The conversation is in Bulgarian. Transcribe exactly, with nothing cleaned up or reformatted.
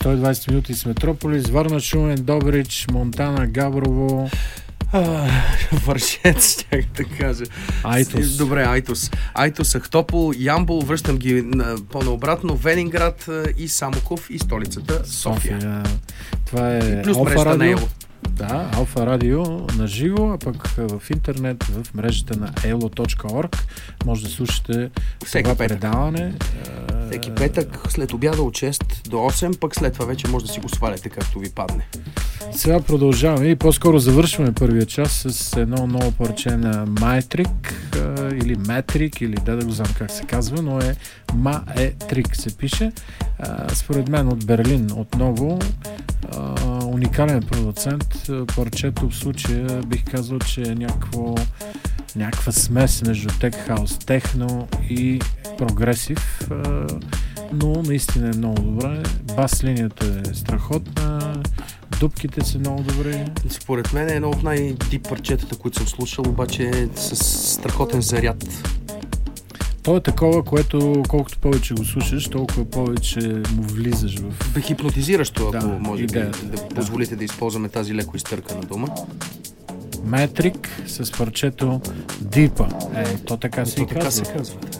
сто и двайсет минути с Метрополис, Варна, Шумен, Добрич, Монтана, Габрово, Вършец, тях да кажа. Айтос. Добре, Айтос. Айтос, Ахтопол, Ямбол, връщам ги на, по-наобратно, Венинград и Самоков и столицата София. София. Това е плюс Алфа мрежата на Радио. Ело. Да, Алфа Радио на живо, а пък в интернет, в мрежата на elo точка org може да слушате всеки това петък. предаване. Всеки петък, след обяда от шест до осем, пък след това вече може да си го сваляте както ви падне. Сега продължаваме и по-скоро завършваме първия час с едно ново парче на Маетрик или Метрик, или да да го знам как се казва, но е Маетрик се пише. Според мен от Берлин отново. Уникален продуцент. Парчето в случая бих казал, че е някакво, някаква смес между тек хаус, техно и прогресив, но наистина е много добре. Бас линията е страхотна, дупките са много добре. Според мен е едно от най-дип парчетата, които съм слушал, обаче е с страхотен заряд. То е такова, което колкото повече го слушаш, толкова повече му влизаш в... Бе хипнотизиращо, ако да, може да, да, да позволите да използваме тази леко изтъркана дума. Метрик с парчето Дипа. Е, то така се то и така казва. се казва.